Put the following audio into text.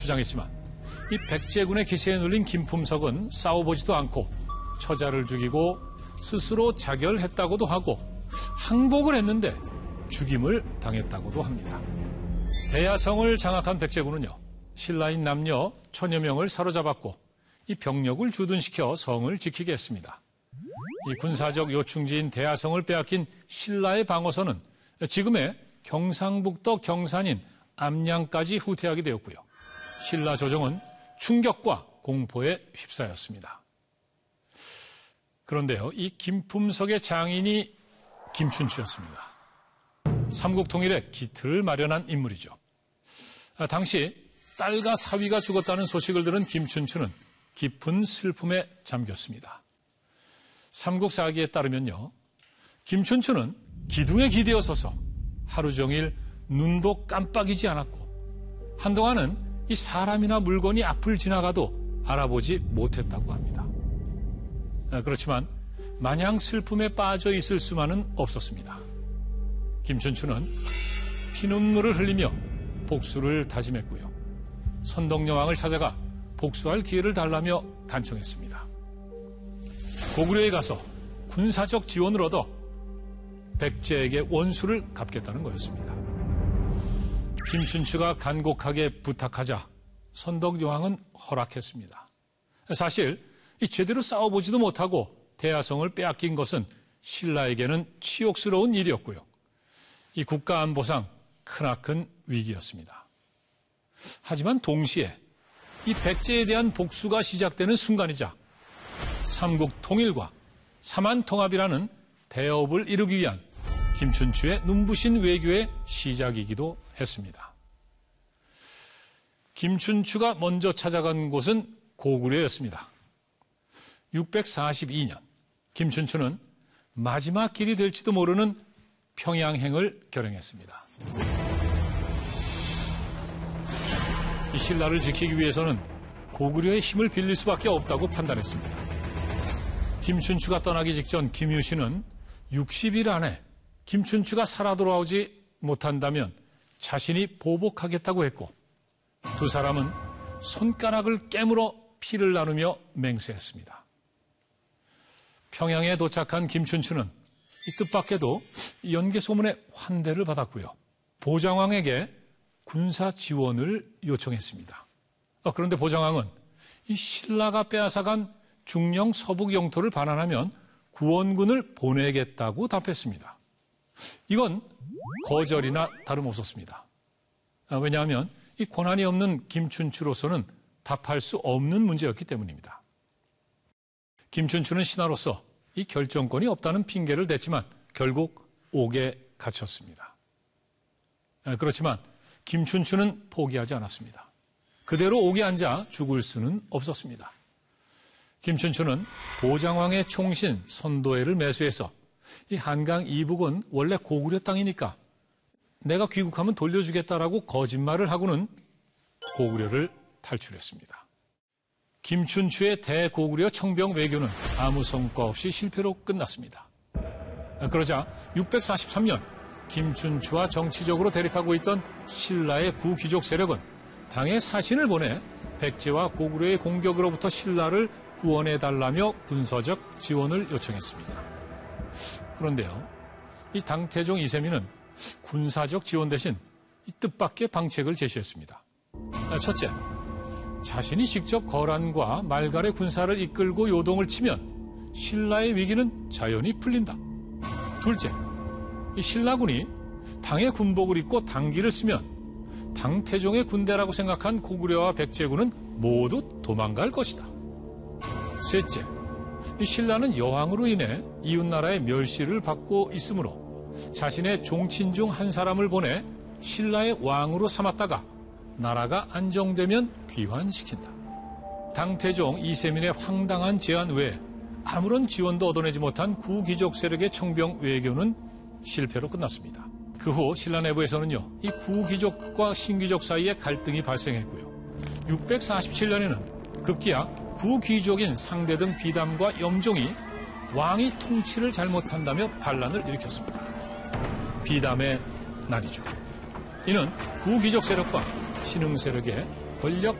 주장했지만 이 백제군의 기세에 눌린 김품석은 싸워보지도 않고 처자를 죽이고 스스로 자결했다고도 하고 항복을 했는데 죽임을 당했다고도 합니다. 대야성을 장악한 백제군은요, 신라인 남녀 천여 명을 사로잡았고 이 병력을 주둔시켜 성을 지키게 했습니다. 이 군사적 요충지인 대야성을 빼앗긴 신라의 방어선은 지금의 경상북도 경산인 암양까지 후퇴하게 되었고요. 신라 조정은 충격과 공포에 휩싸였습니다. 그런데요, 이 김품석의 장인이 김춘추였습니다. 삼국 통일의 기틀을 마련한 인물이죠. 당시 딸과 사위가 죽었다는 소식을 들은 김춘추는 깊은 슬픔에 잠겼습니다. 삼국사기에 따르면요, 김춘추는 기둥에 기대어 서서 하루 종일 눈도 깜빡이지 않았고 한동안은 이 사람이나 물건이 앞을 지나가도 알아보지 못했다고 합니다. 그렇지만 마냥 슬픔에 빠져 있을 수만은 없었습니다. 김춘추는 피눈물을 흘리며 복수를 다짐했고요. 선덕여왕을 찾아가 복수할 기회를 달라며 간청했습니다. 고구려에 가서 군사적 지원을 얻어 백제에게 원수를 갚겠다는 거였습니다. 김춘추가 간곡하게 부탁하자 선덕여왕은 허락했습니다. 사실 제대로 싸워보지도 못하고 대야성을 빼앗긴 것은 신라에게는 치욕스러운 일이었고요. 이 국가안보상 크나큰 위기였습니다. 하지만 동시에 이 백제에 대한 복수가 시작되는 순간이자 삼국 통일과 삼한통합이라는 대업을 이루기 위한 김춘추의 눈부신 외교의 시작이기도 했습니다. 김춘추가 먼저 찾아간 곳은 고구려였습니다. 642년 김춘추는 마지막 길이 될지도 모르는 평양행을 결행했습니다. 이 신라를 지키기 위해서는 고구려의 힘을 빌릴 수밖에 없다고 판단했습니다. 김춘추가 떠나기 직전 김유신은 60일 안에 김춘추가 살아 돌아오지 못한다면 자신이 보복하겠다고 했고 두 사람은 손가락을 깨물어 피를 나누며 맹세했습니다. 평양에 도착한 김춘추는 이 뜻밖에도 연개소문의 환대를 받았고요. 보장왕에게 군사 지원을 요청했습니다. 그런데 보장왕은 이 신라가 빼앗아간 중령 서북 영토를 반환하면 구원군을 보내겠다고 답했습니다. 이건 거절이나 다름없었습니다. 왜냐하면 이 권한이 없는 김춘추로서는 답할 수 없는 문제였기 때문입니다. 김춘추는 신하로서 이 결정권이 없다는 핑계를 댔지만 결국 옥에 갇혔습니다. 그렇지만 김춘추는 포기하지 않았습니다. 그대로 옥에 앉아 죽을 수는 없었습니다. 김춘추는 보장왕의 총신 선도회를 매수해서 이 한강 이북은 원래 고구려 땅이니까 내가 귀국하면 돌려주겠다라고 거짓말을 하고는 고구려를 탈출했습니다. 김춘추의 대고구려 청병 외교는 아무 성과 없이 실패로 끝났습니다. 그러자 643년 김춘추와 정치적으로 대립하고 있던 신라의 구귀족 세력은 당의 사신을 보내 백제와 고구려의 공격으로부터 신라를 구원해달라며 군사적 지원을 요청했습니다. 그런데요, 이 당태종 이세민은 군사적 지원 대신 이 뜻밖의 방책을 제시했습니다. 첫째, 자신이 직접 거란과 말갈의 군사를 이끌고 요동을 치면 신라의 위기는 자연히 풀린다. 둘째, 이 신라군이 당의 군복을 입고 당기를 쓰면 당태종의 군대라고 생각한 고구려와 백제군은 모두 도망갈 것이다. 셋째, 이 신라는 여왕으로 인해 이웃나라의 멸시를 받고 있으므로 자신의 종친 중 한 사람을 보내 신라의 왕으로 삼았다가 나라가 안정되면 귀환시킨다. 당태종 이세민의 황당한 제안 외에 아무런 지원도 얻어내지 못한 구귀족 세력의 청병 외교는 실패로 끝났습니다. 그 후 신라 내부에서는요, 이 구귀족과 신귀족 사이에 갈등이 발생했고요. 647년에는 급기야 구귀족인 상대 등 비담과 염종이 왕이 통치를 잘못한다며 반란을 일으켰습니다. 비담의 날이죠. 이는 구귀족 세력과 신흥 세력의 권력